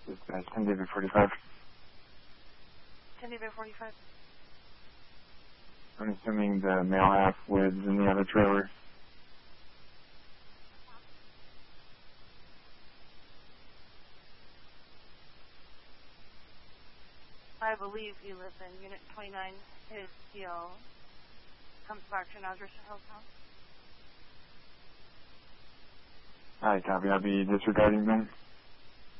Dispatch 10 David 45. 10 David 45. I'm assuming the male half lives in the other trailer. I believe he lives in Unit 29. His CO comes back to Alderson Hills House. Alright, copy. I'll be disregarding them.